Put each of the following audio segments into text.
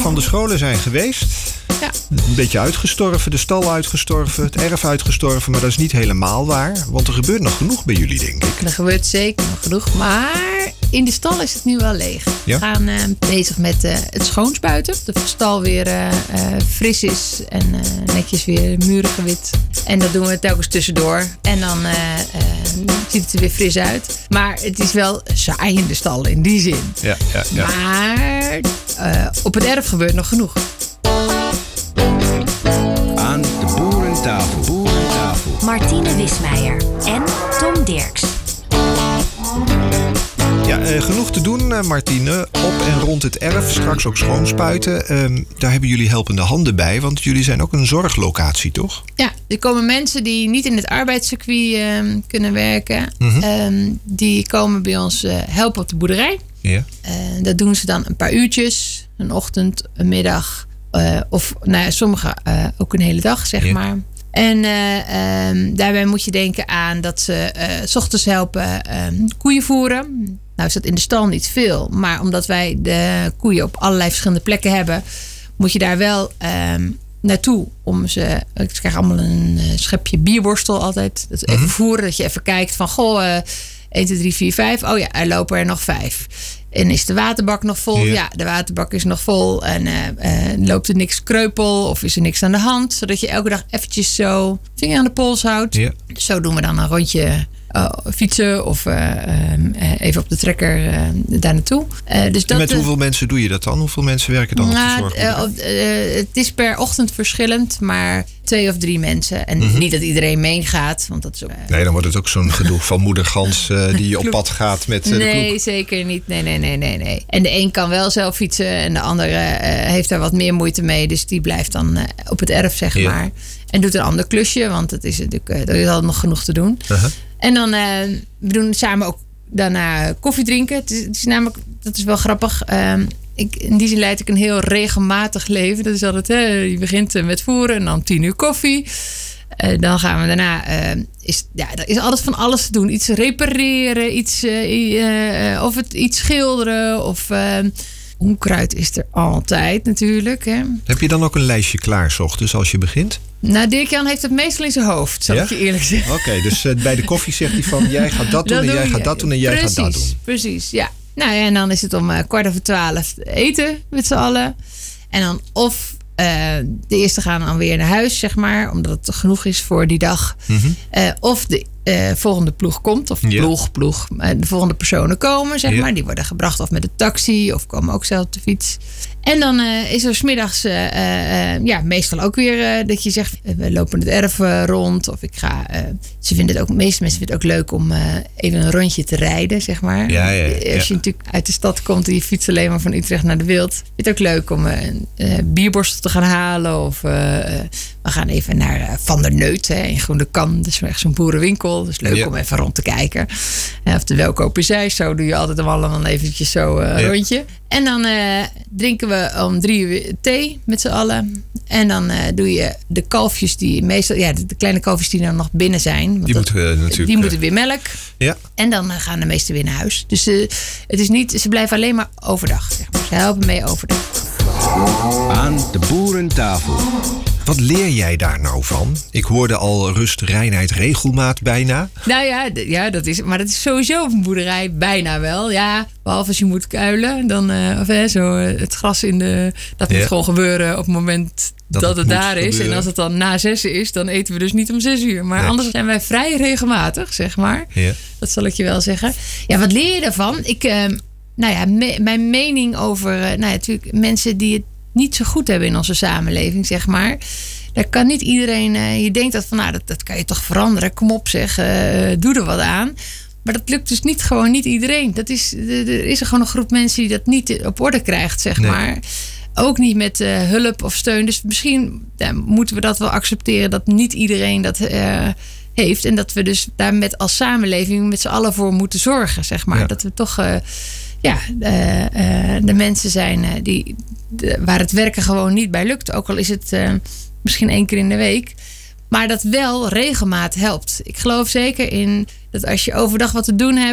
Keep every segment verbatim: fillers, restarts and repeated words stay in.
van de scholen zijn geweest. Ja. Een beetje uitgestorven, de stal uitgestorven, het erf uitgestorven. Maar dat is niet helemaal waar. Want er gebeurt nog genoeg bij jullie, denk ik. Er gebeurt zeker nog genoeg. Maar in de stal is het nu wel leeg. Ja? We gaan uh, bezig met uh, het schoonspuiten. Dat de stal weer uh, uh, fris is en uh, netjes weer muren gewit. En dat doen we telkens tussendoor. En dan uh, uh, ziet het er weer fris uit. Maar het is wel saai in de stal in die zin. Ja, ja, ja. Maar uh, op het erf gebeurt nog genoeg. Aan de boerentafel. boerentafel. Martine Wismeijer en Tom Dirks. Ja, uh, genoeg te doen, uh, Martine. Op en rond het erf. Straks ook schoonspuiten. Uh, daar hebben jullie helpende handen bij. Want jullie zijn ook een zorglocatie, toch? Ja, er komen mensen die niet in het arbeidscircuit uh, kunnen werken. Mm-hmm. Um, die komen bij ons uh, helpen op de boerderij. Ja. Uh, dat doen ze dan een paar uurtjes. Een ochtend, een middag. Uh, of nou ja, sommigen uh, ook een hele dag, zeg Ja. maar. En uh, um, daarbij moet je denken aan dat ze uh, 's ochtends helpen um, koeien voeren. Nou is dat in de stal niet veel. Maar omdat wij de koeien op allerlei verschillende plekken hebben, moet je daar wel um, naartoe. Om ze, ze krijgen allemaal een uh, schepje bierborstel altijd. Dat even Mm-hmm. voeren, dat je even kijkt van goh, uh, één, twee, drie, vier, vijf. Oh ja, er lopen er nog vijf. En is de waterbak nog vol? Ja. Ja, de waterbak is nog vol. En uh, uh, loopt er niks kreupel of is er niks aan de hand? Zodat je elke dag eventjes zo vinger aan de pols houdt. Ja. Zo doen we dan een rondje uh, fietsen of uh, uh, even op de trekker uh, daar naartoe. Uh, dus En dat, met uh, hoeveel mensen doe je dat dan? Hoeveel mensen werken dan nou, op de zorg? uh, uh, het is per ochtend verschillend, maar twee of drie mensen. En Mm-hmm. niet dat iedereen meegaat, want dat is ook... Uh, Nee, dan wordt het ook zo'n gedoe van moeder Gans uh, die op pad gaat met uh, de nee, ploeg. zeker niet. Nee, nee, nee, nee, nee. En de een kan wel zelf fietsen en de andere uh, heeft daar wat meer moeite mee. Dus die blijft dan uh, op het erf, zeg Ja. maar. En doet een ander klusje, want het is natuurlijk, uh, er is altijd nog genoeg te doen. Uh-huh. En dan, uh, we doen samen ook daarna koffie drinken. Het is, het is namelijk, dat is wel grappig. Um, ik, in die zin leid ik een heel regelmatig leven. Dat is altijd, hè, je begint met voeren en dan tien uur koffie. Uh, dan gaan we daarna, uh, is, ja, er is alles van alles te doen. Iets repareren, iets, uh, uh, of het, iets schilderen. Of uh, onkruid is er altijd natuurlijk. Hè. Heb je dan ook een lijstje klaar 's ochtends als je begint? Nou, Dirk-Jan heeft het meestal in zijn hoofd, zal Ja? ik je eerlijk zeggen. Oké, okay, dus uh, bij de koffie zegt hij van jij gaat dat doen en doe jij je. gaat dat doen en jij precies, gaat dat doen. Precies, ja. Nou ja, en dan is het om uh, kwart over twaalf eten met z'n allen. En dan of uh, de eerste gaan dan weer naar huis, zeg maar. Omdat het genoeg is voor die dag. Mm-hmm. Uh, of de uh, volgende ploeg komt. Of Ja. ploeg, ploeg. Uh, de volgende personen komen, zeg Ja. maar. Die worden gebracht of met de taxi. Of komen ook zelf op de fiets. En dan uh, is er 's middags uh, uh, ja, meestal ook weer uh, dat je zegt, uh, we lopen het erf uh, rond. Of ik ga, uh, ze vinden het ook, de meeste mensen vinden het ook leuk om uh, even een rondje te rijden, zeg maar. Ja, ja, ja. Als je natuurlijk uit de stad komt en je fietst alleen maar van Utrecht naar de Wild. Vind je het ook leuk om uh, een uh, bierborstel te gaan halen. Of uh, uh, we gaan even naar uh, Van der Neut hè, in Groene Kan. Dat is echt zo'n boerenwinkel. Dus leuk Ja. om even rond te kijken. Uh, of de Welkoop is zij. Zo doe je altijd allemaal eventjes zo uh, Ja. rondje. En dan uh, drinken we om drie uur thee met z'n allen. En dan uh, doe je de kalfjes die meestal... Ja, de, de kleine kalfjes die dan nog binnen zijn. want Die dat- moeten uh, natuurlijk... die uh, moeten weer melk. Ja. En dan uh, gaan de meesten weer naar huis. Dus uh, het is niet, ze blijven alleen maar overdag. Zeg maar. Ze helpen mee overdag. Aan de boerentafel. Wat leer jij daar nou van? Ik hoorde al rust, reinheid, regelmaat bijna. Nou ja, d- ja dat is, maar dat is sowieso op een boerderij bijna wel. Ja, behalve als je moet kuilen. Dan, uh, of hè, zo, uh, het gras in de... Dat moet Ja. gewoon gebeuren op het moment Dat dat, het het moet daar is. gebeuren. En als het dan na zessen is, dan eten we dus niet om zes uur. Maar Nee. anders zijn wij vrij regelmatig, zeg maar. Ja. Dat zal ik je wel zeggen. Ja, wat leer je daarvan? Ik, uh, nou ja, me- mijn mening over... Uh, nou ja, natuurlijk mensen die het niet zo goed hebben in onze samenleving, zeg maar. Daar kan niet iedereen... Uh, je denkt dat van, nou, dat, dat kan je toch veranderen. Kom op zeg, uh, doe er wat aan. Maar dat lukt dus niet gewoon niet iedereen. Dat is, er is er gewoon een groep mensen die dat niet op orde krijgt, zeg Nee. maar. Ook niet met uh, hulp of steun. Dus misschien ja, moeten we dat wel accepteren dat niet iedereen dat uh, heeft. En dat we dus daar met als samenleving met z'n allen voor moeten zorgen, zeg maar. Ja. Dat we toch uh, ja, uh, uh, de mensen zijn uh, die, de, waar het werken gewoon niet bij lukt. Ook al is het uh, misschien één keer in de week. Maar dat wel regelmaat helpt. Ik geloof zeker in dat als je overdag wat te doen hebt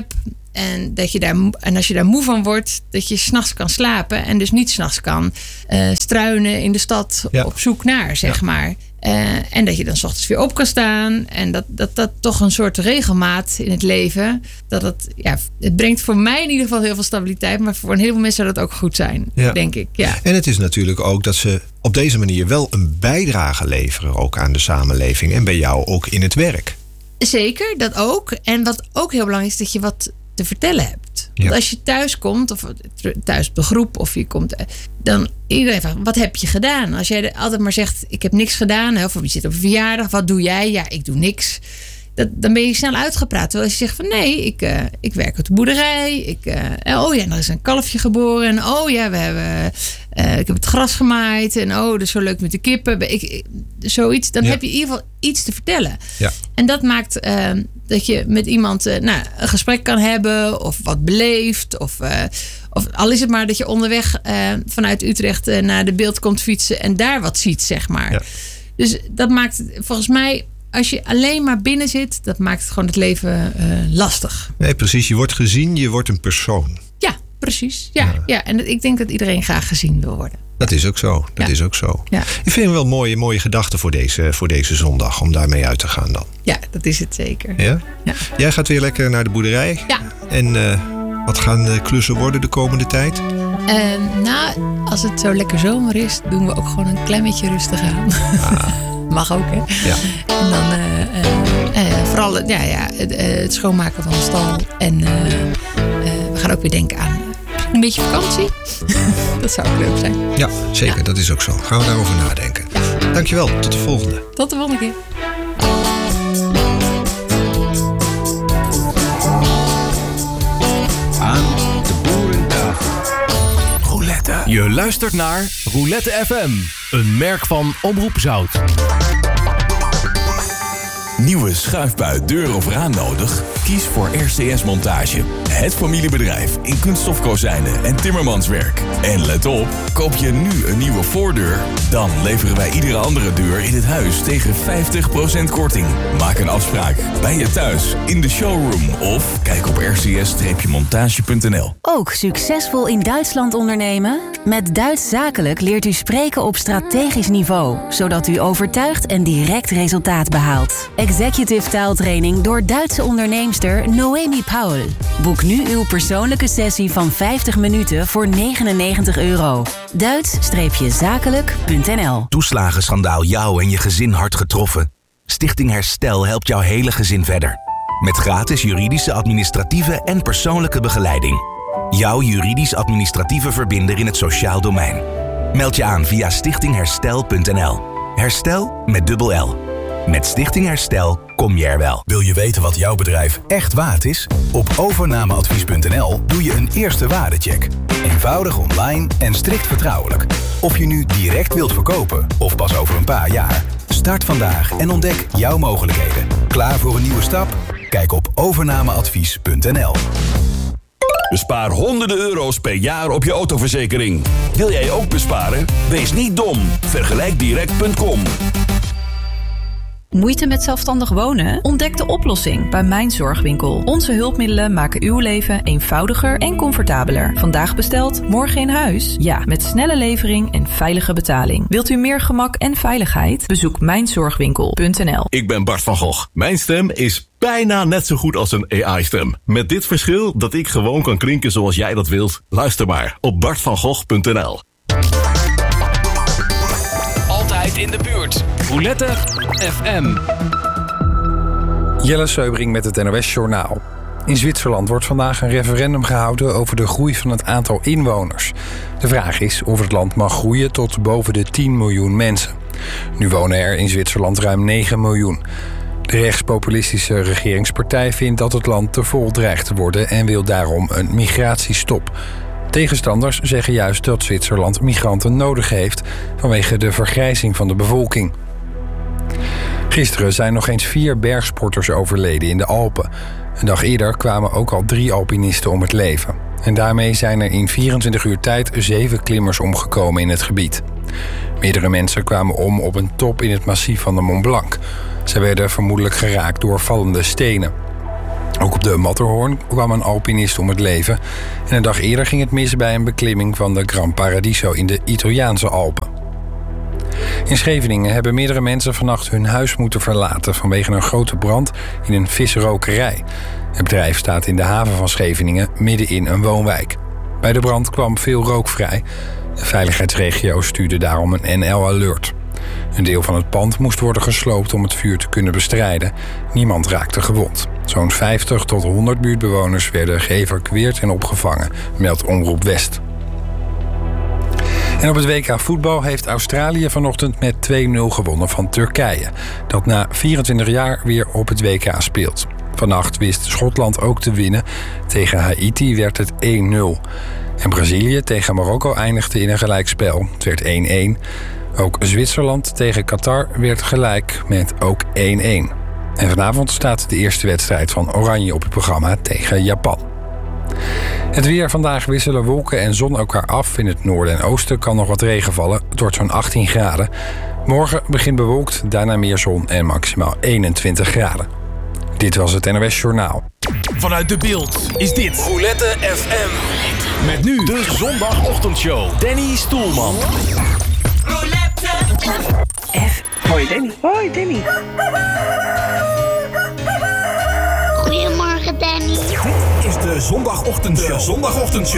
En, dat je daar, en als je daar moe van wordt, dat je 's nachts kan slapen. En dus niet 's nachts kan uh, struinen in de stad ja. op zoek naar, zeg ja. maar. Uh, en dat je dan 's ochtends weer op kan staan. En dat dat, dat toch een soort regelmaat in het leven. Dat het, ja, het brengt voor mij in ieder geval heel veel stabiliteit. Maar voor een heleboel mensen zou dat ook goed zijn, ja. denk ik. Ja. En het is natuurlijk ook dat ze op deze manier wel een bijdrage leveren. Ook aan de samenleving. En bij jou ook in het werk. Zeker, dat ook. En wat ook heel belangrijk is, dat je wat te vertellen hebt. Ja. Want als je thuis komt, of thuis op de groep, of je komt, dan iedereen vraagt, wat heb je gedaan? Als jij altijd maar zegt, ik heb niks gedaan, of je zit op een verjaardag, wat doe jij? Ja, ik doe niks. Dat, dan ben je snel uitgepraat. Terwijl als je zegt van nee, ik, uh, ik werk op de boerderij. Ik, uh, oh ja, er is een kalfje geboren. En oh ja, we hebben, uh, ik heb het gras gemaaid. En oh, dat is zo leuk met de kippen. Ik, ik, zoiets, dan ja. heb je in ieder geval iets te vertellen. Ja. En dat maakt uh, dat je met iemand uh, nou, een gesprek kan hebben. Of wat beleeft. Of, uh, of al is het maar dat je onderweg uh, vanuit Utrecht uh, naar de Beeld komt fietsen. En daar wat ziet, zeg maar. Ja. Dus dat maakt volgens mij, als je alleen maar binnen zit, dat maakt gewoon het leven uh, lastig. Nee, precies. Je wordt gezien, je wordt een persoon. Ja, precies. Ja, ja. ja. En ik denk dat iedereen graag gezien wil worden. Dat is ook zo. Dat ja. is ook zo. Ja. Ik vind het wel mooie, mooie gedachten voor deze, voor deze zondag, om daarmee uit te gaan dan. Ja, dat is het zeker. Ja? Ja. Jij gaat weer lekker naar de boerderij. Ja. En uh, wat gaan de klussen worden de komende tijd? Uh, nou, als het zo lekker zomer is, doen we ook gewoon een klein beetje rustig aan. Ah. Mag ook, hè? Ja. En dan uh, uh, uh, vooral ja, ja, het, uh, het schoonmaken van de stal. En uh, uh, we gaan ook weer denken aan uh, een beetje vakantie. Dat zou ook leuk zijn. Ja, zeker. Ja. Dat is ook zo. Gaan we daarover nadenken. Ja. Dankjewel. Tot de volgende. Tot de volgende keer. Aan de boerentafel. Roulette. Je luistert naar Roulette F M. Een merk van Omroep Zout. Nieuwe schuifbui, deur of raam nodig? Kies voor R C S Montage. Het familiebedrijf in kunststofkozijnen en timmermanswerk. En let op, koop je nu een nieuwe voordeur, dan leveren wij iedere andere deur in het huis tegen vijftig procent korting. Maak een afspraak bij je thuis, in de showroom of kijk op r c s montage punt n l. Ook succesvol in Duitsland ondernemen? Met Duits Zakelijk leert u spreken op strategisch niveau, zodat u overtuigt en direct resultaat behaalt. Executive taaltraining door Duitse onderneemster Noemi Paul. Boek nu uw persoonlijke sessie van vijftig minuten voor negenennegentig euro. Duits zakelijk punt n l. Toeslagenschandaal jou en je gezin hard getroffen? Stichting Herstel helpt jouw hele gezin verder. Met gratis juridische, administratieve en persoonlijke begeleiding. Jouw juridisch-administratieve verbinder in het sociaal domein. Meld je aan via stichting herstel punt n l. Herstel met dubbel L. Met Stichting Herstel kom je er wel. Wil je weten wat jouw bedrijf echt waard is? Op overnameadvies punt n l doe je een eerste waardecheck. Eenvoudig online en strikt vertrouwelijk. Of je nu direct wilt verkopen of pas over een paar jaar. Start vandaag en ontdek jouw mogelijkheden. Klaar voor een nieuwe stap? Kijk op overnameadvies punt n l. Bespaar honderden euro's per jaar op je autoverzekering. Wil jij ook besparen? Wees niet dom. vergelijk direct punt com. Moeite met zelfstandig wonen? Ontdek de oplossing bij Mijn Zorgwinkel. Onze hulpmiddelen maken uw leven eenvoudiger en comfortabeler. Vandaag besteld, morgen in huis? Ja, met snelle levering en veilige betaling. Wilt u meer gemak en veiligheid? Bezoek mijn zorgwinkel punt n l. Ik ben Bart van Gogh. Mijn stem is bijna net zo goed als een A I-stem. Met dit verschil dat ik gewoon kan klinken zoals jij dat wilt. Luister maar op bart van gogh punt n l. Altijd in de buurt. Roulette F M. Jelle Seubring met het N O S-journaal. In Zwitserland wordt vandaag een referendum gehouden over de groei van het aantal inwoners. De vraag is of het land mag groeien tot boven de tien miljoen mensen. Nu wonen er in Zwitserland ruim negen miljoen. De rechtspopulistische regeringspartij vindt dat het land te vol dreigt te worden en wil daarom een migratiestop. Tegenstanders zeggen juist dat Zwitserland migranten nodig heeft vanwege de vergrijzing van de bevolking. Gisteren zijn nog eens vier bergsporters overleden in de Alpen. Een dag eerder kwamen ook al drie alpinisten om het leven. En daarmee zijn er in vierentwintig uur tijd zeven klimmers omgekomen in het gebied. Meerdere mensen kwamen om op een top in het massief van de Mont Blanc. Ze werden vermoedelijk geraakt door vallende stenen. Ook op de Matterhorn kwam een alpinist om het leven. En een dag eerder ging het mis bij een beklimming van de Gran Paradiso in de Italiaanse Alpen. In Scheveningen hebben meerdere mensen vannacht hun huis moeten verlaten vanwege een grote brand in een visrokerij. Het bedrijf staat in de haven van Scheveningen midden in een woonwijk. Bij de brand kwam veel rook vrij. De veiligheidsregio stuurde daarom een N L-alert. Een deel van het pand moest worden gesloopt om het vuur te kunnen bestrijden. Niemand raakte gewond. Zo'n vijftig tot honderd buurtbewoners werden geëvacueerd en opgevangen, meldt Omroep West. En op het W K voetbal heeft Australië vanochtend met twee nul gewonnen van Turkije, dat na vierentwintig jaar weer op het W K speelt. Vannacht wist Schotland ook te winnen. Tegen Haiti werd het één nul. En Brazilië tegen Marokko eindigde in een gelijkspel. Het werd één-één. Ook Zwitserland tegen Qatar werd gelijk met ook één-één. En vanavond staat de eerste wedstrijd van Oranje op het programma tegen Japan. Het weer: vandaag wisselen wolken en zon elkaar af. In het noorden en oosten kan nog wat regen vallen. Het wordt zo'n achttien graden. Morgen begint bewolkt, daarna meer zon en maximaal eenentwintig graden. Dit was het N O S Journaal. Vanuit De Bilt is dit Roulette F M. Met nu de zondagochtendshow. Danny Stoelman. Roulette F. Hoi Danny. Hoi Danny. Goedemorgen Danny. Dit is de zondagochtendshow. De zondagochtendshow.